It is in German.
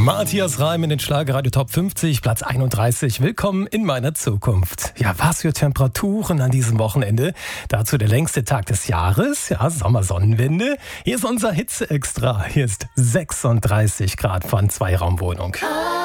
Matthias Reim in den Schlagerradio Top 50, Platz 31. Willkommen in meiner Zukunft. Ja, was für Temperaturen an diesem Wochenende. Dazu der längste Tag des Jahres. Ja, Sommersonnenwende. Hier ist unser Hitze-Extra. Hier ist 36 Grad von Zweiraumwohnung.